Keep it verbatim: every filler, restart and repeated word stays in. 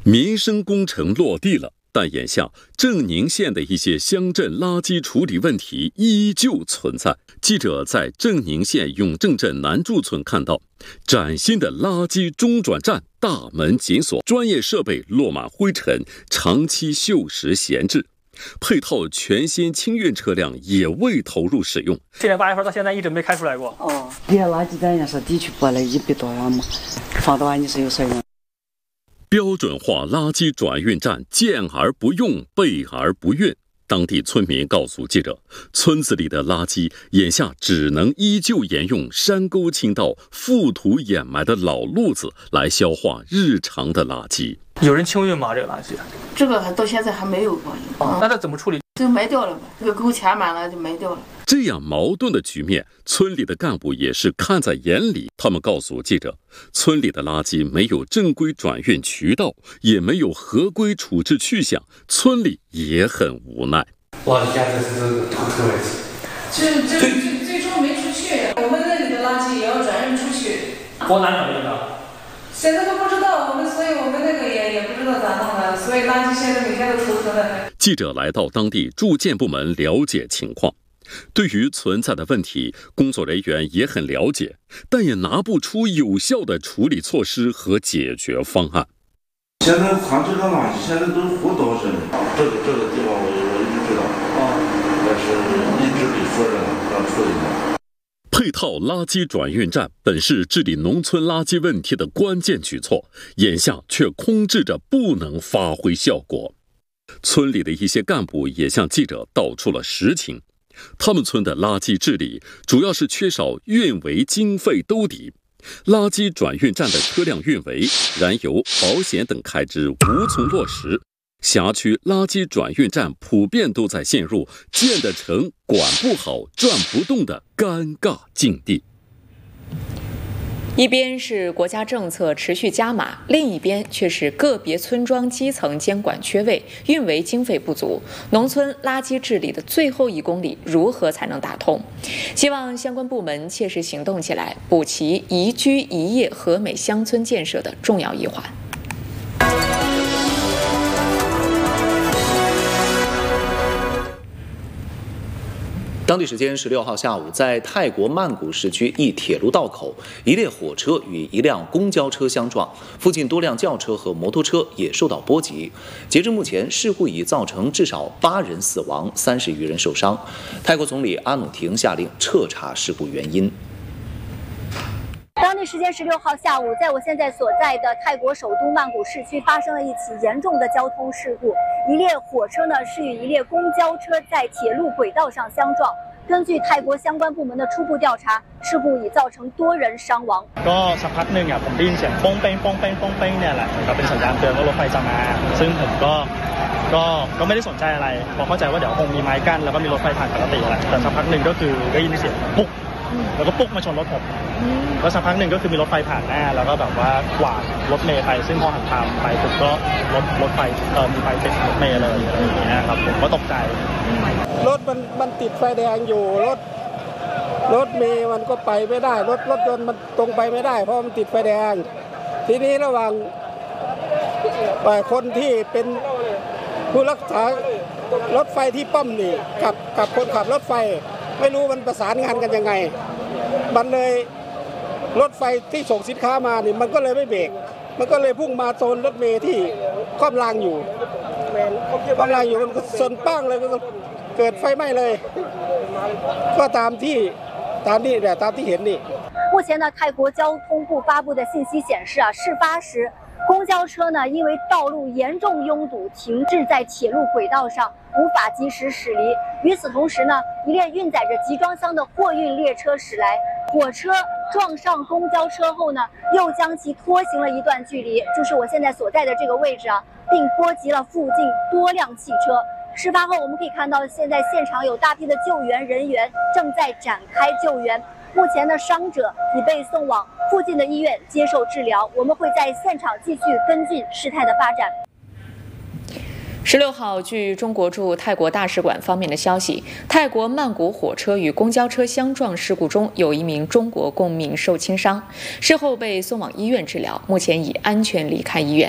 民生工程落地了，但眼下正宁县的一些乡镇垃圾处理问题依旧存在。记者在正宁县永正镇南柱村看到，崭新的垃圾中转站大门紧锁，专业设备落满灰尘，长期锈蚀闲置。配套全新清运车辆也未投入使用。 去年八月份到现在一直没开出来过。 哦，连垃圾站也是地区拨了一百多万嘛，放的话你是有水用。 标准化垃圾转运站见而不用，备而不运。当地村民告诉记者，村子里的垃圾眼下只能依旧沿用山沟倾倒、覆土掩埋的老路子来消化日常的垃圾。 有人清运吗？这个垃圾？ 这个还到现在还没有过。 哦，那它怎么处理？ 就埋掉了吧，这个沟填满了就埋掉了。 这样矛盾的局面，村里的干部也是看在眼里。他们告诉记者，村里的垃圾没有正规转运渠道，也没有合规处置去向，村里也很无奈。 垃圾站这是土特位置， 这这最最终没出去，我们那里的垃圾也要转运出去。 多难转运的？ 现在都不知道，我们所以我们那个也也不知道咋弄的，所以垃圾现在每天都头疼的。 记者来到当地住建部门了解情况。对于存在的问题，工作人员也很了解，但也拿不出有效的处理措施和解决方案。 现在看这个垃圾，现在都是护岛上的，这个这个地方我我一直知道，啊，但是一直给说着呢，让处理呢。 配套垃圾转运站本是治理农村垃圾问题的关键举措，眼下却空置着不能发挥效果。村里的一些干部也向记者道出了实情。他们村的垃圾治理主要是缺少运维经费兜底，垃圾转运站的车辆运维、燃油、保险等开支无从落实，辖区垃圾转运站普遍都在陷入建得成、管不好、转不动的尴尬境地。 一边是国家政策持续加码，另一边却是个别村庄基层监管缺位，运维经费不足，农村垃圾治理的最后一公里如何才能打通？希望相关部门切实行动起来，补齐宜居宜业和美乡村建设的重要一环。 当地时间十六号下午，在泰国曼谷市区一铁路道口，一列火车与一辆公交车相撞，附近多辆轿车和摩托车也受到波及。截至目前，事故已造成至少八人死亡，三十余人受伤。泰国总理阿努廷下令彻查事故原因。 当地时间十六号下午，在我现在所在的泰国首都曼谷市区发生了一起严重的交通事故。一列火车呢是与一列公交车在铁路轨道上相撞。根据泰国相关部门的初步调查，事故已造成多人伤亡。 ก็สักพักหนึ่งอ่ะผมได้ยินเสียงป้องเป้งป้องเป้งป้องเป้งเนี่ยแหละก็เป็นสัญญาณเตือนว่ารถไฟจะมาซึ่งผมก็ก็ก็ไม่ได้สนใจอะไรเพราะเข้าใจว่าเดี๋ยวคงมีไม้กั้นแล้วก็มีรถไฟผ่านปกติแหละแต่สักพักหนึ่งก็คือได้ยินเสียงปุ๊กแล้วก็ปุ๊กมาชนรถผมแล้วสักพักหนึ่งก็คือมีรถไฟผ่านหน้าแล้วก็แบบว่ากวาดรถเมล์ไปซึ่งพอหันทางไปปุ๊บก็รถรถไฟเติมไฟติดรถเมล์เลยอะไรอย่างเงี้ยครับผมก็ตกใจรถมันมันติดไฟแดงอยู่รถรถเมล์มันก็ไปไม่ได้รถรถยนต์มันตรงไปไม่ได้เพราะมันติดไฟแดงทีนี้ระหว่างคนที่เป็นผู้รักษารถไฟที่ป้อมนี่กับกับคนขับรถไฟไม่รู้มันประสานงานกันยังไงมันเลยรถไฟที่ส่งสินค้ามานี่มันก็เลยไม่เบรกมันก็เลยพุ่งมาโซนรถเมล์ที่คว่ำรางอยู่คว่ำรางอยู่มันก็ชนปั้งเลยก็เกิดไฟไหม้เลยก็ตามที่ตามที่เนี่ยตามที่เห็นนี่目前呢，泰国交通部发布的信息显示啊，事发时公交车呢因为道路严重拥堵，停滞在铁路轨道上，无法及时驶离。与此同时呢，一列运载着集装箱的货运列车驶来，火车撞上公交车后呢，又将其拖行了一段距离，就是我现在所在的这个位置啊，并波及了附近多辆汽车。事发后，我们可以看到，现在现场有大批的救援人员正在展开救援。目前呢，伤者已被送往附近的医院接受治疗。我们会在现场继续跟进事态的发展。 十六号，据中国驻泰国大使馆方面的消息，泰国曼谷火车与公交车相撞事故中，有一名中国公民受轻伤，事后被送往医院治疗，目前已安全离开医院。